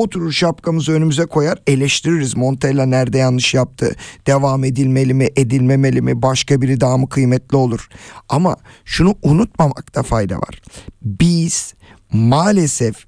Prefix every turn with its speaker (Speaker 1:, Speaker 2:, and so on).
Speaker 1: oturur şapkamızı önümüze koyar, eleştiririz. Montella nerede yanlış yaptı? Devam edilmeli mi, edilmemeli mi? Başka biri daha mı kıymetli olur? Ama şunu unutmamakta fayda var. Biz maalesef